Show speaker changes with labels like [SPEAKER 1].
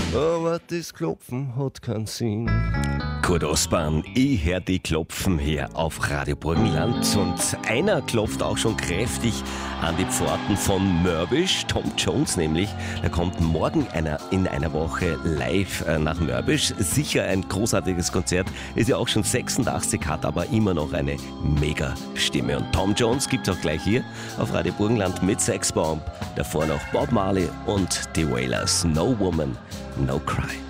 [SPEAKER 1] aber das Klopfen hat keinen Sinn.
[SPEAKER 2] Kurt Ostbahn, ich hör die klopfen her auf Radio Burgenland und einer klopft auch schon kräftig an die Pforten von Mörbisch, Tom Jones nämlich. Der kommt morgen in einer Woche live nach Mörbisch. Sicher ein großartiges Konzert, ist ja auch schon 86, hat aber immer noch eine mega Stimme. Und Tom Jones gibt's auch gleich hier auf Radio Burgenland mit Sexbomb. Davor noch Bob Marley und die Wailers, No Woman, No Cry.